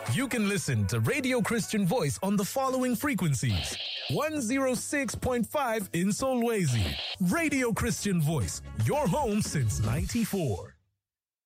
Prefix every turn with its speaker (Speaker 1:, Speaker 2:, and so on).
Speaker 1: You can listen to Radio Christian Voice on the following frequencies. 106.5 in Solwezi. Radio Christian Voice, your home since '94.